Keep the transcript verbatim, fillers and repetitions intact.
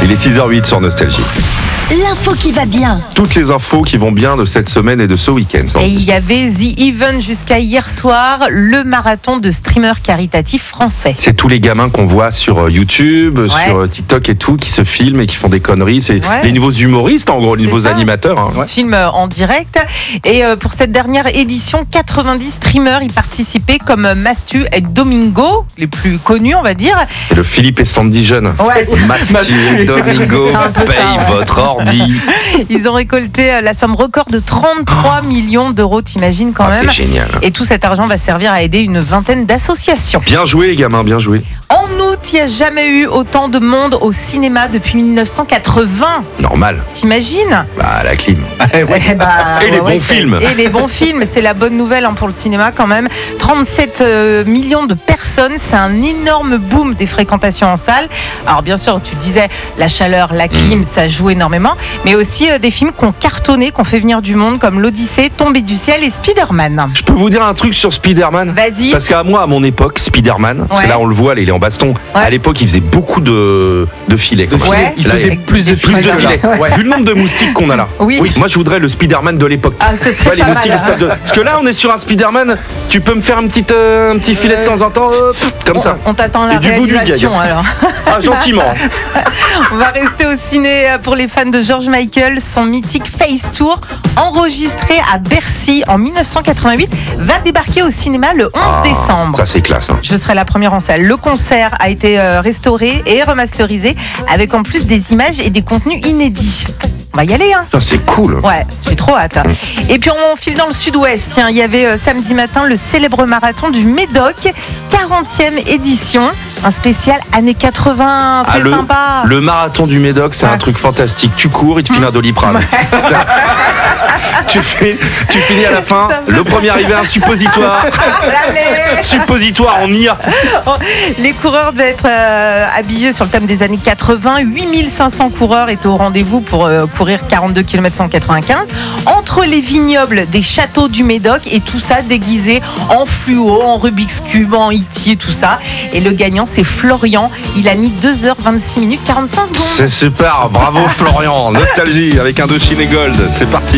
Il est six heures huit sur Nostalgie. L'info qui va bien. Toutes les infos qui vont bien de cette semaine et de ce week-end. Et il y avait The Event jusqu'à hier soir, le marathon de streamers caritatifs français. C'est tous les gamins qu'on voit sur YouTube, Ouais. sur TikTok et tout, qui se filment et qui font des conneries. C'est Ouais. les nouveaux humoristes, en gros, les C'est nouveaux ça. animateurs. hein. Ils se filment en direct. Et euh, pour cette dernière édition, quatre-vingt-dix streamers y participaient comme Mastu et Domingo, les plus connus, on va dire. Et le Philippe et Sandy jeune. Ouais, c'est- Mastu et Domingo C'est un peu paye ça, ouais. votre ordi. Ils ont récolté euh, la somme record de trente-trois millions d'euros, t'imagines quand Ah, même. c'est génial. Et tout cet argent va servir à aider une vingtaine d'associations. Bien joué, les gamins, bien joué. En août, il n'y a jamais eu autant de monde au cinéma depuis dix-neuf cent quatre-vingts. Normal. T'imagines? Bah, la clim. Eh bah, Et les bons c'est- films. Et les bons films, c'est la bonne nouvelle hein, pour le cinéma quand même. trente-sept euh, millions de personnes, c'est un énorme boom des fréquentations en salle. Alors bien sûr, tu disais, la chaleur, la clim, Mm. ça joue énormément. Mais aussi euh, des films qui ont cartonné, qui ont fait venir du monde comme L'Odyssée, Tombé du ciel et Spider-Man. Je peux vous dire un truc sur Spider-Man? Vas-y. Parce qu'à moi, à mon époque, Spider-Man, parce que Ouais. là on le voit, là, il est en baston. À l'époque, il faisait beaucoup de, de filets. comme ça. Ouais. Il Là, faisait il- plus de plus de filets. filets. Ouais. Vu le nombre de moustiques qu'on a là. Oui. Moi, je voudrais le Spider-Man de l'époque. Ah, ce serait Ouais, les pas moustiques mal. espèce de- Parce que là, on est sur un Spider-Man. Tu peux me faire un petit, euh, un petit filet de temps en temps, hop, comme ça. On, on t'attend la Et du bout du réalisation gag. alors. Ah, gentiment. On va rester au ciné pour les fans de George Michael. Son mythique Face Tour, enregistré à Bercy en dix-neuf cent quatre-vingt-huit, va débarquer au cinéma le onze décembre. Ça, c'est classe. hein. Je serai la première en salle. Le concert a été euh, restauré et remasterisé avec en plus des images et des contenus inédits. On va y aller, hein. Ça, c'est cool. Ouais, j'ai trop hâte. Et puis on file dans le sud-ouest. Tiens, il y avait euh, samedi matin le célèbre marathon du Médoc, quarantième édition. Un spécial années quatre-vingts, Ah, c'est le, sympa. le marathon du Médoc, c'est Ouais. un truc fantastique. Tu cours, il te file un Doliprane. tu, fais, tu finis à la fin, Ça me le premier arrivé, un suppositoire. Allez. Suppositoire, on y a. Les coureurs devaient être euh, habillés sur le thème des années quatre-vingts. huit mille cinq cents coureurs étaient au rendez-vous pour euh, courir quarante-deux kilomètres cent quatre-vingt-quinze entre les vignobles des châteaux du Médoc et tout ça déguisé en fluo, en Rubik's Cube, en E T et tout ça. Et le gagnant, c'est Florian. Il a mis deux heures vingt-six minutes quarante-cinq secondes. C'est super, bravo Florian. Nostalgie avec Indochine et Gold. C'est parti.